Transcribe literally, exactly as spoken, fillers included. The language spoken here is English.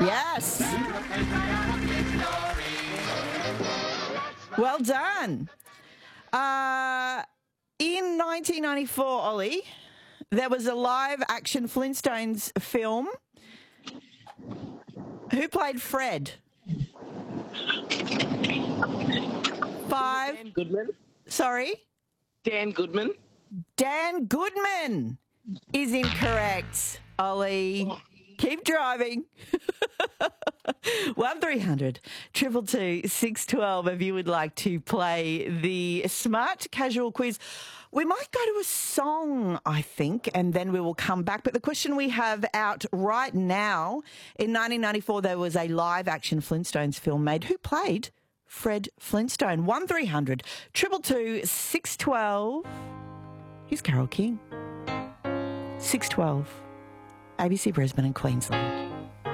Yes. Well done. Uh, in nineteen ninety-four, Ollie, there was a live-action Flintstones film. Who played Fred? Five. Dan Goodman. Sorry? Dan Goodman. Dan Goodman is incorrect, Ollie. Keep driving. one three hundred two two two six one two if you would like to play the Smart Casual Quiz. We might go to a song, I think, and then we will come back. But the question we have out right now, in nineteen ninety-four, there was a live-action Flintstones film made. Who played Fred Flintstone? one three hundred two two two six one two. Here's Carole King. six twelve. A B C Brisbane and Queensland.